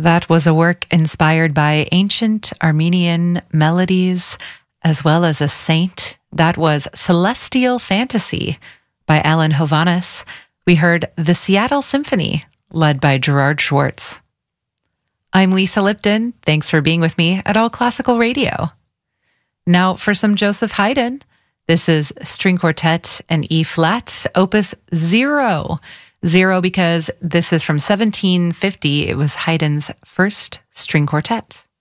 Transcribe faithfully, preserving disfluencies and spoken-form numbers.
That was a work inspired by ancient Armenian melodies, as well as a saint. That was Celestial Fantasy by Alan Hovhaness. We heard The Seattle Symphony, led by Gerard Schwartz. I'm Lisa Lipton. Thanks for being with me at All Classical Radio. Now for some Joseph Haydn. This is String Quartet and E-flat, Opus Zero. Zero because this is from seventeen fifty. It was Haydn's first string quartet.